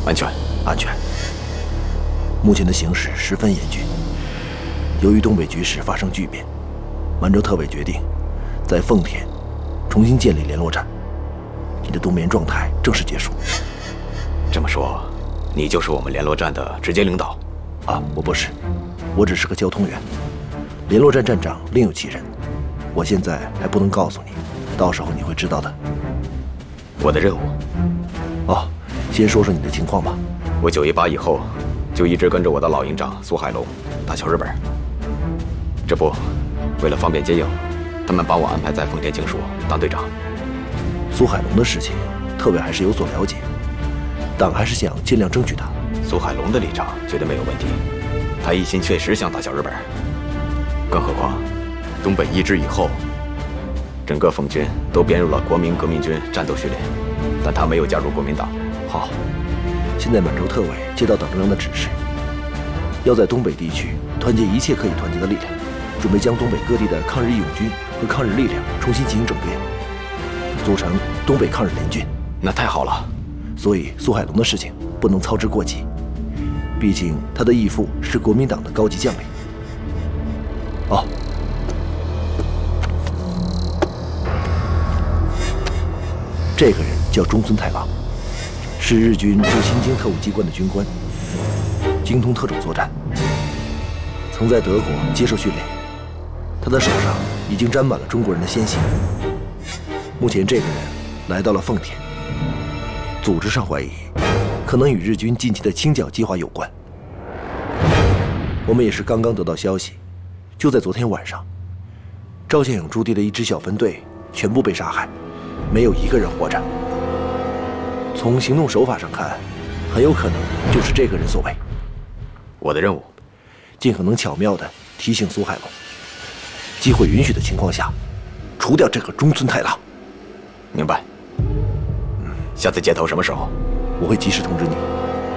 安全， 安全。目前的形势十分严峻，由于东北局势发生巨变，满洲特委决定在奉天重新建立联络站。你的冬眠状态正式结束。 这么说，你就是我们联络站的直接领导？ 啊，我不是，我只是个交通员。联络站站长另有其人，我现在还不能告诉你，到时候你会知道的。 我的任务？ 哦，先说说你的情况吧。 我918以后，就一直跟着我的老营长苏海龙打小日本。这不，为了方便接应，他们把我安排在奉天警署当队长。 苏海龙的事情，特委还是有所了解，党还是想尽量争取他。 苏海龙的立场绝对没有问题，他一心确实想打小日本。更何况，东北一支以后，整个奉军都编入了国民革命军战斗训练，但他没有加入国民党。 好，现在满洲特委接到党中央的指示，要在东北地区团结一切可以团结的力量，准备将东北各地的抗日义勇军和抗日力量重新进行整编，组成东北抗日联军。 那太好了。 所以苏海龙的事情不能操之过急，毕竟他的义父是国民党的高级将领。哦，这个人叫中村太郎，是日军驻新京特务机关的军官，精通特种作战，曾在德国接受训练。他的手上已经沾满了中国人的鲜血。目前这个人来到了奉天，组织上怀疑可能与日军近期的清剿计划有关。我们也是刚刚得到消息，就在昨天晚上，赵建勇驻地的一支小分队全部被杀害，没有一个人活着。从行动手法上看，很有可能就是这个人所为。 我的任务， 尽可能巧妙地提醒苏海龙，机会允许的情况下，除掉这个中村太郎。 明白。下次接头什么时候？ 我会及时通知你。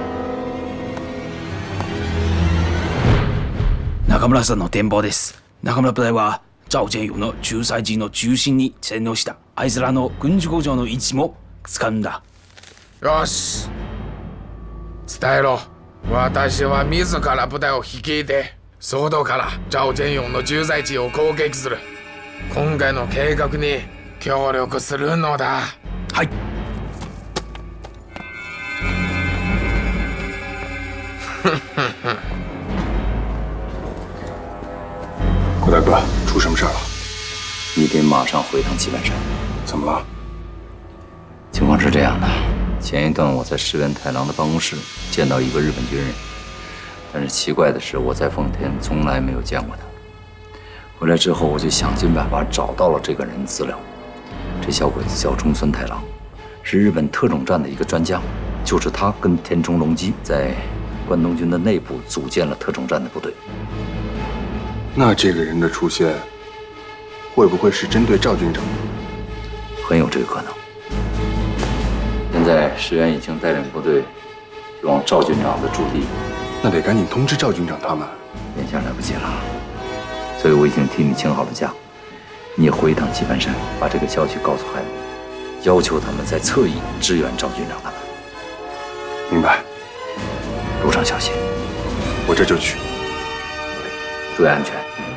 中村さんの電報です。中村部隊は赵建勇の仲裁陣の中心に潜入したあいつらの軍需工場の位置も掴んだ。 よし、伝えろ。私は自ら部隊を率いて外から赵建勇の駐在地を攻撃する。今回の計画に協力するのだ。 はい。 郭大哥，出什么事儿了？ 你得马上回趟棋盘山。 怎么了？ 情况是这样的，前一段我在石原太郎的办公室见到一个日本军人，但是奇怪的是，我在奉天从来没有见过他。回来之后，我就想尽办法找到了这个人的资料。这小鬼子叫中村太郎，是日本特种战的一个专家，就是他跟田中隆基在关东军的内部组建了特种战的部队。 那这个人的出现，会不会是针对赵军长？ 很有这个可能。现在石原已经带领部队往赵军长的驻地， 那得赶紧通知赵军长他们。 眼下来不及了，所以我已经替你请好了假。你也回一趟棋盘山，把这个消息告诉海龙，要求他们在侧翼支援赵军长他们。 明白。 路上小心。 我这就去。 注意安全。